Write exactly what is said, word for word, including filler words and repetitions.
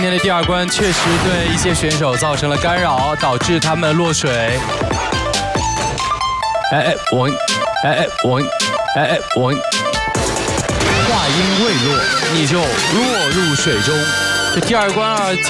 今天的第二关确实对一些选手造成了干扰，导致他们落水。哎哎，我，哎哎我，哎哎我，话音未落，你就落入水中。这第二关啊，